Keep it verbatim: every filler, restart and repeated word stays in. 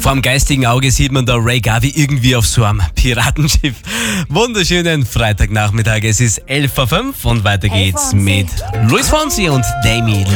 Vorm geistigen Auge sieht man da Ray Garvey irgendwie auf so einem Piratenschiff. Wunderschönen Freitagnachmittag. Es ist elf Uhr fünf und weiter geht's mit Luis Fonsi und Demi